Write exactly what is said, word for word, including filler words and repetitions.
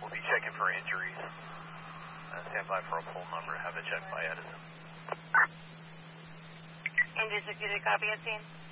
We'll be checking for injuries. Uh, stand by for a pull number. Have it checked by Edison. Engine sixty-six, copy at scene.